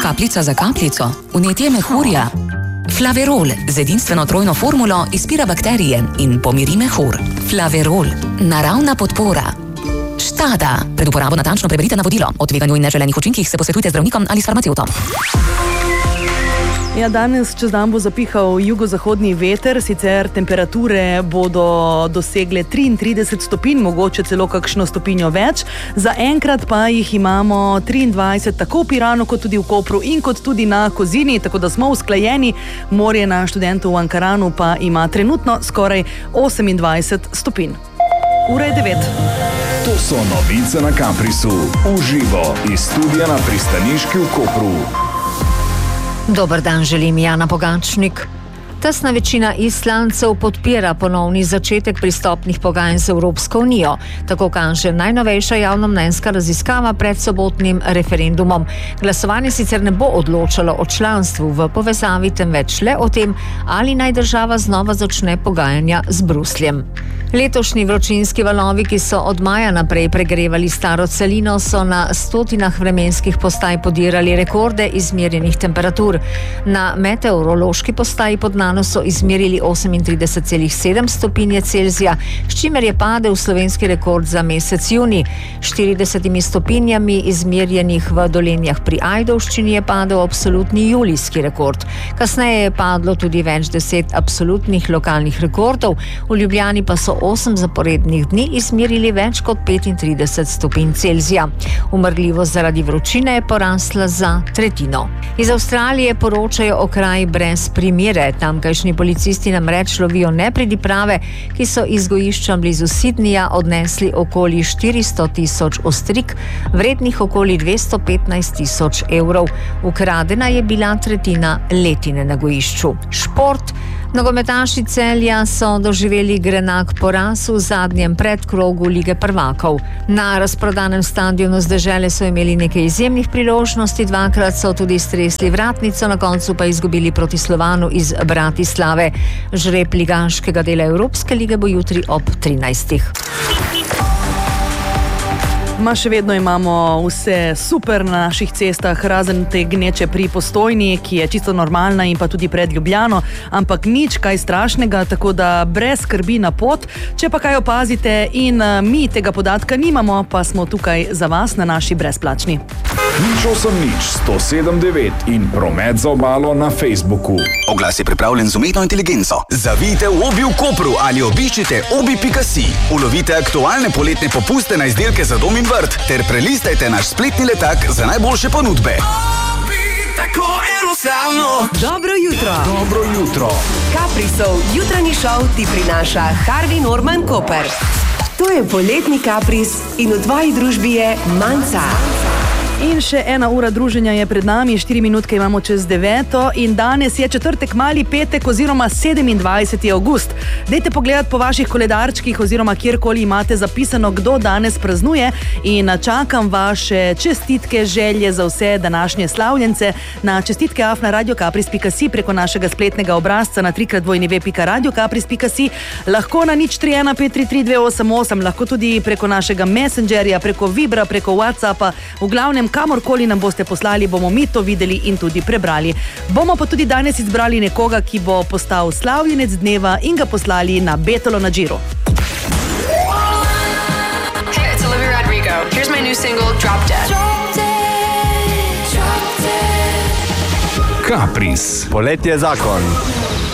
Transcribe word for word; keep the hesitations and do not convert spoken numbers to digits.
Kapljica za kapljico, vnetje mehurja. Flaverol z edinstveno trojno formulo izpira bakterije in pomiri mehur. Flaverol, naravna podpora. Štada. Pred uporabo natančno preberite navodilo. O tveganju in neželenih učinkih se posvetujte z zdravnikom ali s farmacevtom. Ja, danes čez dan bo zapihal jugozahodni veter, sicer temperature bodo dosegle triintrideset stopinj, mogoče celo kakšno stopinjo več. Zaenkrat pa jih imamo triindvajset tako v Piranu, kot tudi v Kopru in kot tudi na Kozini, tako da smo usklajeni. Morje na Študentu v Ankaranu pa ima trenutno skoraj osemindvajset stopinj. Ura je devet. To so novice na Kaprisu, v živo iz studia na pristaniški v Kopru. Dober dan, želim Jana Pogačnik. Tesna večina Islandcev podpira ponovni začetek pristopnih pogajanj z Evropsko unijo. Tako kaže najnovejša javnomnenjska raziskava pred sobotnim referendumom. Glasovanje sicer ne bo odločalo o članstvu v povezavi, temveč le o tem, ali naj država znova začne pogajanja z Brusljem. Letošnji vročinski valovi, ki so od maja naprej pregrevali staro celino, so na stotinah vremenskih postaj podirali rekorde izmerjenih temperatur. Na meteorološki postaji pod Nano so izmerili osemintrideset celih sedem stopinje Celzija, s čimer je padel slovenski rekord za mesec junij. štiridesetimi stopinjami izmerjenih v Dolenjah pri Ajdovščini je padel absolutni julijski rekord. Kasneje je padlo tudi več deset absolutnih lokalnih rekordov, v Ljubljani pa so osem zaporednih dni izmerili več kot petintrideset stopinj Celzija. Umrljivost zaradi vročine je porasla za tretjino. Iz Avstralije poročajo o kraji brez primere. Tamkajšnji policisti namreč lovijo nepridiprave, ki so iz gojišča blizu Sydneyja odnesli okoli štiristo tisoč ostrig, vrednih okoli dvesto petnajst tisoč evrov. Ukradena je bila tretjina letine na gojišču. Šport. Nogometaši Celja so doživeli grenak poraz v zadnjem predkrogu Lige prvakov. Na razprodanem stadionu z dežele so imeli nekaj izjemnih priložnosti, dvakrat so tudi stresli vratnico, na koncu pa izgubili proti Slovanu iz Bratislave. Žreb ligaškega dela Evropske lige bo jutri ob trinajstih. Ma še vedno imamo vse super na naših cestah, razen te gneče pri Postojni, ki je čisto normalna, in pa tudi pred Ljubljano, ampak nič kaj strašnega, tako da brez skrbi na pot. Če pa kaj opazite in mi tega podatka nimamo, pa smo tukaj za vas na naši brezplačni. Nič osem nič sto sedem devet in promet za obalo na Facebooku. Oglas je pripravljen z umetno inteligenco. Zavijte v Obi v Kopru ali obiščite obi pika si. Ulovite aktualne poletne popuste na izdelke za dom in vrt ter prelistajte naš spletni letak za najboljše ponudbe. Tako enostavno. Dobro jutro. Dobro jutro. Kaprisov jutranji šov ti prinaša Harvey Norman Koper. To je poletni Kapris in v tvoji družbi je Manca. In še ena ura druženja je pred nami, štiri minutke imamo čez deveto in danes je četrtek, mali petek oziroma sedemindvajseti avgust. Dajte pogledati po vaših koledarčkih oziroma kjerkoli imate zapisano, kdo danes praznuje, in čakam vaše čestitke, želje za vse današnje slavljence na čestitke afna radiokapris pika si preko našega spletnega obrazca na trikrat dvojni ve pika radiokapris pika si, lahko na nič tri ena pet tri tri dve osem osem, lahko tudi preko našega messengerja, preko Vibra, preko WhatsAppa, v glavnem kamorkoli nam boste poslali, bomo mi to videli in tudi prebrali. Bomo pa tudi danes izbrali nekoga, ki bo postal slavljenec dneva, in ga poslali na Betolo na Giro. Hey, it's Olivia Rodrigo. Here's my new single, Drop Dead. Drop dead, drop dead. Kapris. Poletje je zakon.